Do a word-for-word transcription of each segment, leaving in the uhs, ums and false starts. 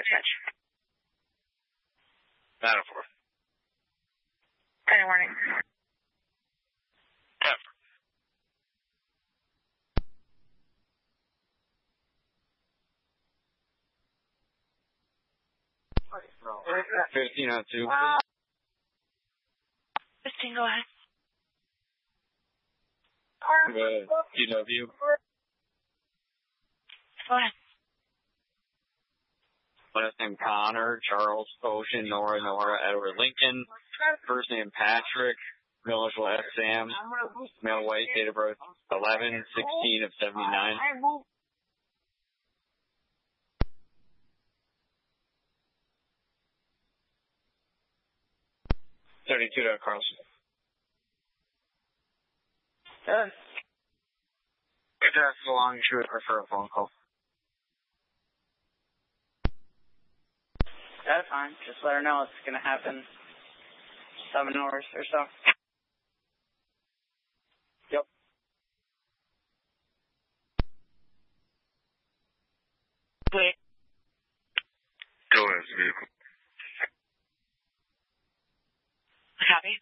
dispatch. nine oh four. Any warning? Denver. fifteen oh two. Uh, fifteen, go ahead. The G W. Go ahead. Last name Connor, Charles, Ocean, Nora, Nora, Edward, Lincoln. First name Patrick, male initial S Sam, male white, date of birth eleven sixteen of seventy-nine. thirty-two to Carlson. Good. If that's so long, you should prefer a phone call. That's fine. Just let her know it's going to happen seven hours or so. Yep. Wait. Go ahead, vehicle. Copy.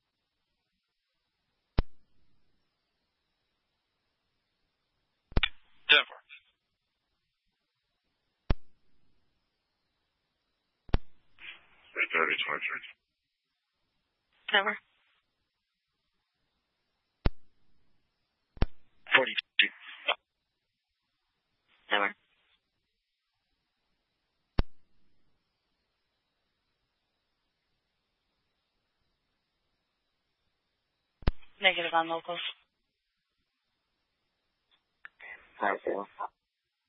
Denver. thirty twenty-three. Denver. forty-two. Denver. Negative on locals. Five four.